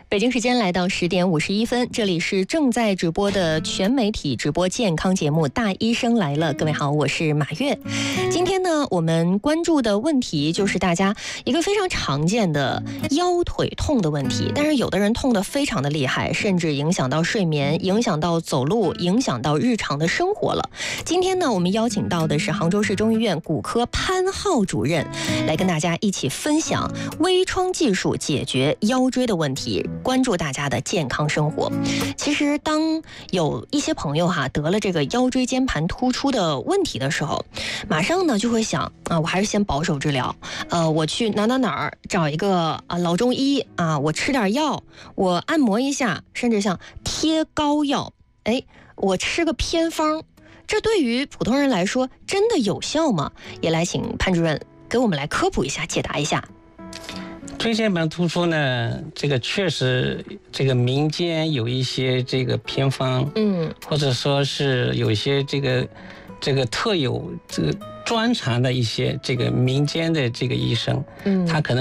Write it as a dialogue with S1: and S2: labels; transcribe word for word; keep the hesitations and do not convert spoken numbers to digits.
S1: 北京时间来到十点五十一分，这里是正在直播的全媒体直播健康节目《大医生来了》。各位好，我是马月。今天呢，我们关注的问题就是大家一个非常常见的腰腿痛的问题，但是有的人痛得非常的厉害，甚至影响到睡眠，影响到走路，影响到日常的生活了。今天呢，我们邀请到的是杭州市中医院骨科潘浩主任，来跟大家一起分享微创技术解决腰椎的问题，关注大家的健康生活。其实当有一些朋友哈得了这个腰椎间盘突出的问题的时候，马上呢就会想啊，我还是先保守治疗，呃，我去哪哪哪儿找一个啊老中医啊，我吃点药，我按摩一下，甚至像贴膏药，哎，我吃个偏方，这对于普通人来说真的有效吗？也来请潘主任给我们来科普一下，解答一下。
S2: 椎间盘突出呢，这个确实，这个民间有一些这个偏方，嗯，或者说是有一些这个这个特有这个专长的一些这个民间的这个医生，嗯，他可能